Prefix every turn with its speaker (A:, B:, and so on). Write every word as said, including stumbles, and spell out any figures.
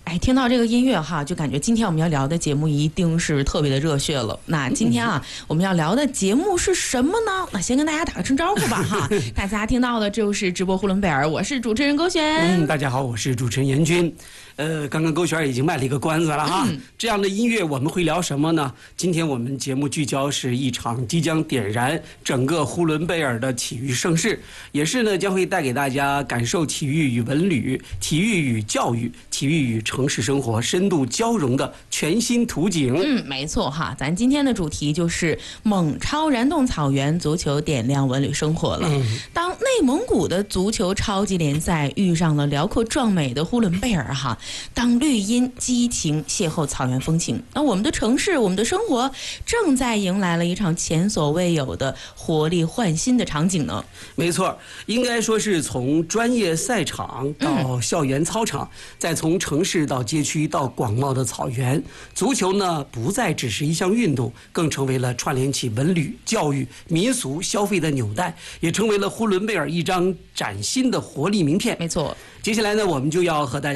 A: 哎，听到这个音乐哈，就感觉今天我们要聊的节目一定是特别的热血了。那今天啊，我们要聊的节目是什么呢？那先跟大家打个声招呼吧哈。大家听到的就是直播呼伦贝尔，我是主持人勾璇。
B: 嗯，大家好，我是主持人严军。呃，刚刚勾璇已经卖了一个关子了哈。嗯、这样的音乐我们会聊什么呢？今天我们节目聚焦是一场即将点燃整个呼伦贝尔的体育盛事，也是呢将会带给大家感受体育与文旅、体育与教育、体育与城市生活深度交融的全新图景。
A: 嗯，没错哈，咱今天的主题就是蒙超燃动草原，足球点亮文旅生活了。嗯、当内蒙古的足球超级联赛遇上了辽阔壮美的呼伦贝尔哈。当绿荫激情邂逅草原风情，那我们的城市，我们的生活正在迎来了一场前所未有的活力焕新的场景呢。
B: 没错，应该说是从专业赛场到校园操场，嗯、再从城市到街区到广袤的草原，足球呢不再只是一项运动，更成为了串联起文旅、教育、民俗消费的纽带，也成为了呼伦贝尔一张崭新的活力名片。
A: 没错，
B: 接下来呢，我们就要和大家